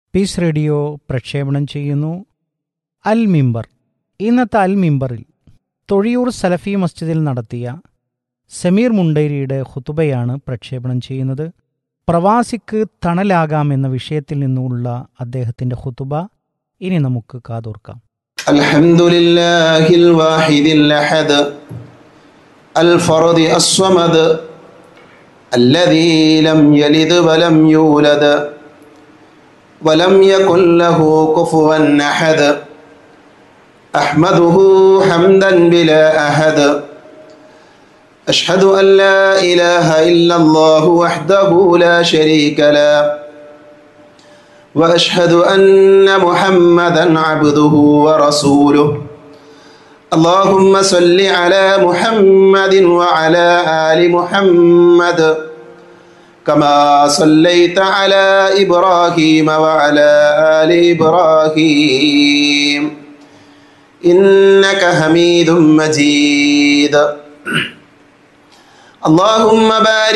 Piece radio പ്രക്ഷേപണം ചെയ്യുന്നു അൽ മിമ്പർ. ഇന്നത്തെ അൽ മിമ്പറിൽ തൊഴിയൂർ സലഫി മസ്ജിദിൽ നടത്തിയ സമീർ മുണ്ടേരിയുടെ ഖുതുബയാണ് പ്രക്ഷേപണം ചെയ്യുന്നത്. പ്രവാസിക്ക് തണലാകാം എന്ന വിഷയത്തിൽ നിന്നുള്ള അദ്ദേഹത്തിൻ്റെ ഖുതുബ ഇനി നമുക്ക് കാതോർക്കാം. അൽഹംദുലില്ലാഹിൽ വാഹിദിൽ അഹദ് അൽ ഫർദി അസ്സമദ് അല്ലദീ ലം യലിദ് വലം യൂലദ് വലം യകുൽ ലഹു കുഫുവൻ അഹദ് അഹ്മദുഹു ഹംദൻ ബിലാ അഹദ് അഷ്ഹദു അൻ ലാ ഇലാഹ ഇല്ലല്ലാഹു വഹ്ദഹു ലാ ശരീക ലഹു وأشهد أن محمدًا عبده ورسوله اللهم صل على محمد وعلى آل محمد كما صليت على إبراهيم وعلى آل إبراهيم إنك حميد مجيد اللهم بارك